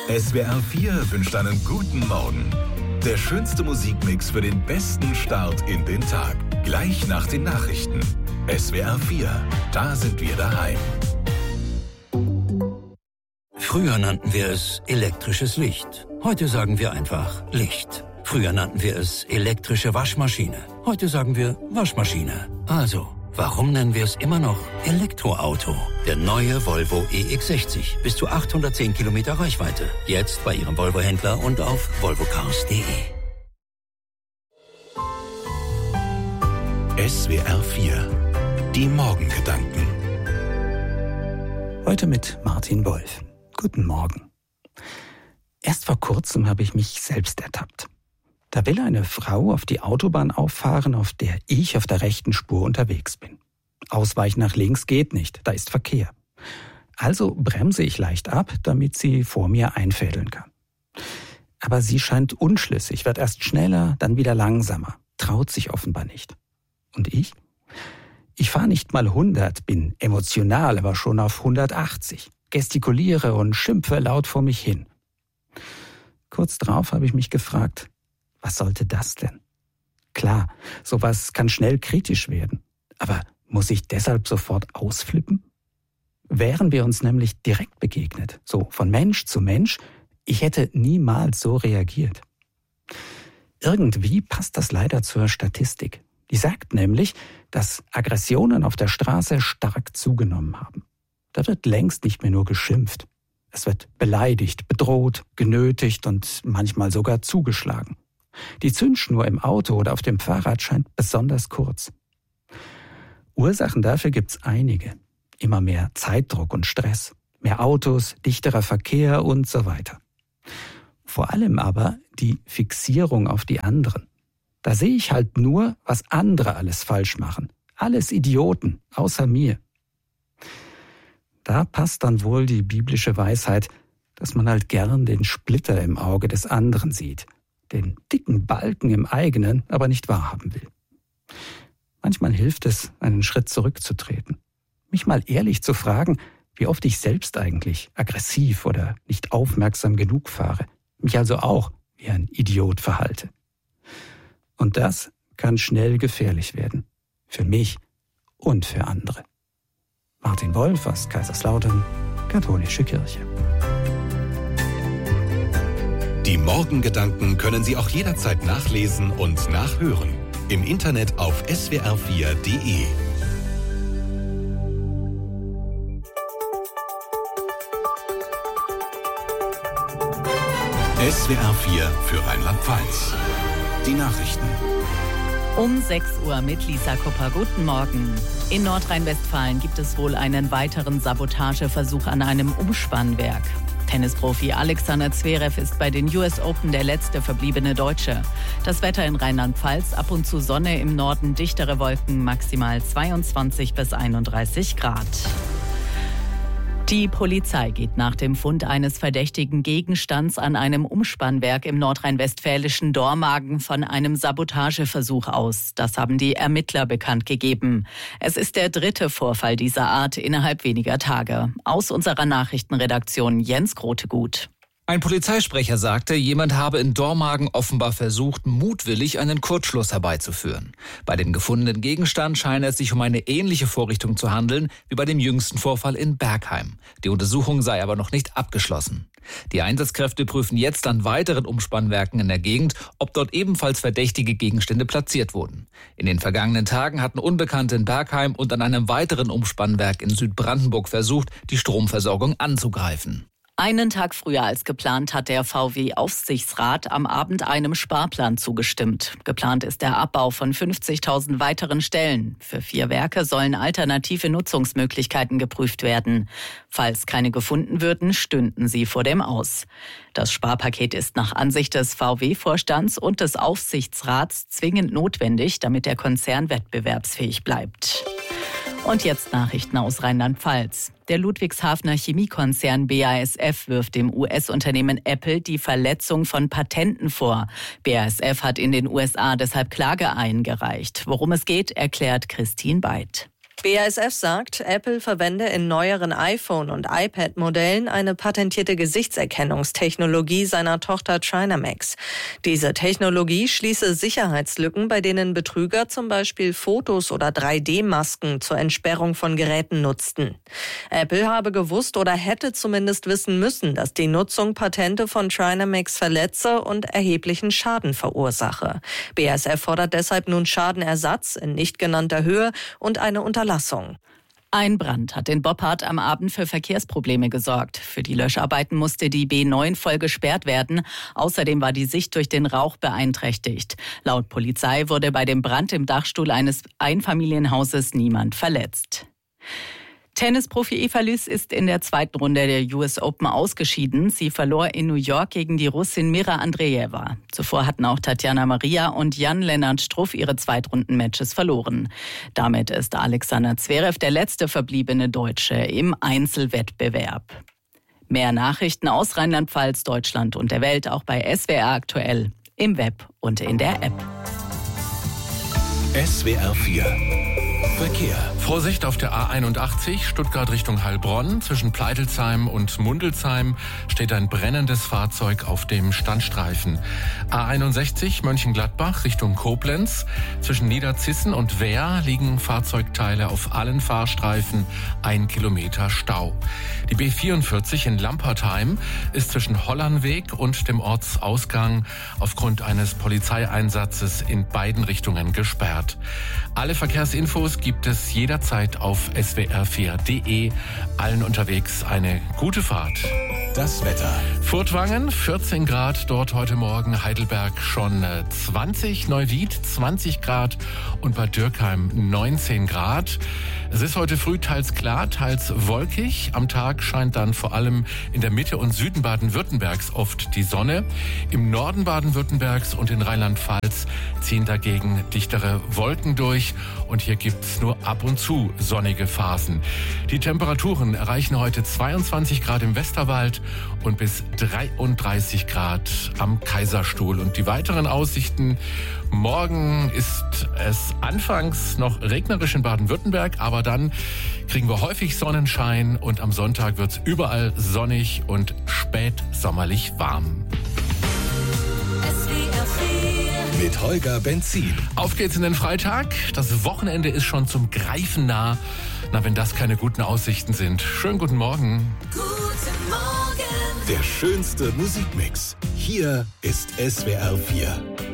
SWR 4 wünscht einen guten Morgen. Der schönste Musikmix für den besten Start in den Tag. Gleich nach den Nachrichten. SWR 4, da sind wir daheim. Früher nannten wir es elektrisches Licht. Heute sagen wir einfach Licht. Früher nannten wir es elektrische Waschmaschine. Heute sagen wir Waschmaschine. Also, warum nennen wir es immer noch Elektroauto? Der neue Volvo EX60. Bis zu 810 Kilometer Reichweite. Jetzt bei Ihrem Volvo-Händler und auf volvocars.de. SWR 4, die Morgengedanken. Heute mit Martin Wolf. Guten Morgen. Erst vor kurzem habe ich mich selbst ertappt. Da will eine Frau auf die Autobahn auffahren, auf der ich auf der rechten Spur unterwegs bin. Ausweichen nach links geht nicht, da ist Verkehr. Also bremse ich leicht ab, damit sie vor mir einfädeln kann. Aber sie scheint unschlüssig, wird erst schneller, dann wieder langsamer, traut sich offenbar nicht. Und ich? Ich fahre nicht mal 100, bin emotional, aber schon auf 180, gestikuliere und schimpfe laut vor mich hin. Kurz drauf habe ich mich gefragt, was sollte das denn? Klar, sowas kann schnell kritisch werden. Aber muss ich deshalb sofort ausflippen? Wären wir uns nämlich direkt begegnet, so von Mensch zu Mensch, ich hätte niemals so reagiert. Irgendwie passt das leider zur Statistik. Die sagt nämlich, dass Aggressionen auf der Straße stark zugenommen haben. Da wird längst nicht mehr nur geschimpft. Es wird beleidigt, bedroht, genötigt und manchmal sogar zugeschlagen. Die Zündschnur im Auto oder auf dem Fahrrad scheint besonders kurz. Ursachen dafür gibt's einige. Immer mehr Zeitdruck und Stress, mehr Autos, dichterer Verkehr und so weiter. Vor allem aber die Fixierung auf die anderen. Da sehe ich halt nur, was andere alles falsch machen. Alles Idioten, außer mir. Da passt dann wohl die biblische Weisheit, dass man halt gern den Splitter im Auge des anderen sieht, den dicken Balken im eigenen aber nicht wahrhaben will. Manchmal hilft es, einen Schritt zurückzutreten, mich mal ehrlich zu fragen, wie oft ich selbst eigentlich aggressiv oder nicht aufmerksam genug fahre, mich also auch wie ein Idiot verhalte. Und das kann schnell gefährlich werden, für mich und für andere. Martin Wolf aus Kaiserslautern, Katholische Kirche. Die Morgengedanken können Sie auch jederzeit nachlesen und nachhören. Im Internet auf swr4.de. SWR 4 für Rheinland-Pfalz. Die Nachrichten. Um 6 Uhr mit Lisa Kupper. Guten Morgen. In Nordrhein-Westfalen gibt es wohl einen weiteren Sabotageversuch an einem Umspannwerk. Tennisprofi Alexander Zverev ist bei den US Open der letzte verbliebene Deutsche. Das Wetter in Rheinland-Pfalz, ab und zu Sonne, im Norden dichtere Wolken, maximal 22 bis 31 Grad. Die Polizei geht nach dem Fund eines verdächtigen Gegenstands an einem Umspannwerk im nordrhein-westfälischen Dormagen von einem Sabotageversuch aus. Das haben die Ermittler bekannt gegeben. Es ist der 3. Vorfall dieser Art innerhalb weniger Tage. Aus unserer Nachrichtenredaktion Jens Grotegut. Ein Polizeisprecher sagte, jemand habe in Dormagen offenbar versucht, mutwillig einen Kurzschluss herbeizuführen. Bei dem gefundenen Gegenstand scheine es sich um eine ähnliche Vorrichtung zu handeln wie bei dem jüngsten Vorfall in Bergheim. Die Untersuchung sei aber noch nicht abgeschlossen. Die Einsatzkräfte prüfen jetzt an weiteren Umspannwerken in der Gegend, ob dort ebenfalls verdächtige Gegenstände platziert wurden. In den vergangenen Tagen hatten Unbekannte in Bergheim und an einem weiteren Umspannwerk in Südbrandenburg versucht, die Stromversorgung anzugreifen. Einen Tag früher als geplant hat der VW-Aufsichtsrat am Abend einem Sparplan zugestimmt. Geplant ist der Abbau von 50.000 weiteren Stellen. Für 4 Werke sollen alternative Nutzungsmöglichkeiten geprüft werden. Falls keine gefunden würden, stünden sie vor dem Aus. Das Sparpaket ist nach Ansicht des VW-Vorstands und des Aufsichtsrats zwingend notwendig, damit der Konzern wettbewerbsfähig bleibt. Und jetzt Nachrichten aus Rheinland-Pfalz. Der Ludwigshafener Chemiekonzern BASF wirft dem US-Unternehmen Apple die Verletzung von Patenten vor. BASF hat in den USA deshalb Klage eingereicht. Worum es geht, erklärt Christine Beid. BASF sagt, Apple verwende in neueren iPhone- und iPad-Modellen eine patentierte Gesichtserkennungstechnologie seiner Tochter Chinamax. Diese Technologie schließe Sicherheitslücken, bei denen Betrüger zum Beispiel Fotos oder 3D-Masken zur Entsperrung von Geräten nutzten. Apple habe gewusst oder hätte zumindest wissen müssen, dass die Nutzung Patente von Chinamax verletze und erheblichen Schaden verursache. BASF fordert deshalb nun Schadenersatz in nicht genannter Höhe und eine Unterlassung. Ein Brand hat in Boppard am Abend für Verkehrsprobleme gesorgt. Für die Löscharbeiten musste die B9 voll gesperrt werden. Außerdem war die Sicht durch den Rauch beeinträchtigt. Laut Polizei wurde bei dem Brand im Dachstuhl eines Einfamilienhauses niemand verletzt. Tennisprofi Eva Lys ist in der zweiten Runde der US Open ausgeschieden. Sie verlor in New York gegen die Russin Mira Andreeva. Zuvor hatten auch Tatjana Maria und Jan-Lennart Struff ihre Zweitrundenmatches verloren. Damit ist Alexander Zverev der letzte verbliebene Deutsche im Einzelwettbewerb. Mehr Nachrichten aus Rheinland-Pfalz, Deutschland und der Welt auch bei SWR aktuell, im Web und in der App. SWR 4 Verkehr. Vorsicht auf der A81 Stuttgart Richtung Heilbronn. Zwischen Pleitelsheim und Mundelsheim steht ein brennendes Fahrzeug auf dem Standstreifen. A61 Mönchengladbach Richtung Koblenz. Zwischen Niederzissen und Wehr liegen Fahrzeugteile auf allen Fahrstreifen. 1 Kilometer Stau. Die B44 in Lampertheim ist zwischen Hollernweg und dem Ortsausgang aufgrund eines Polizeieinsatzes in beiden Richtungen gesperrt. Alle Verkehrsinfos gibt es jederzeit auf swr4.de. Allen unterwegs eine gute Fahrt. Das Wetter. Furtwangen 14 Grad dort heute Morgen, Heidelberg schon 20, Neuwied 20 Grad und Bad Dürkheim 19 Grad. Es ist heute früh teils klar, teils wolkig. Am Tag scheint dann vor allem in der Mitte und Süden Baden-Württembergs oft die Sonne. Im Norden Baden-Württembergs und in Rheinland-Pfalz ziehen dagegen dichtere Wolken durch und hier gibt's nur ab und zu sonnige Phasen. Die Temperaturen erreichen heute 22 Grad im Westerwald und bis 33 Grad am Kaiserstuhl. Und die weiteren Aussichten: Morgen ist es anfangs noch regnerisch in Baden-Württemberg, aber dann kriegen wir häufig Sonnenschein und am Sonntag wird's überall sonnig und spätsommerlich warm. Mit Holger Benzin. Auf geht's in den Freitag. Das Wochenende ist schon zum Greifen nah. Na, wenn das keine guten Aussichten sind. Schönen guten Morgen. Guten Morgen. Der schönste Musikmix. Hier ist SWR 4.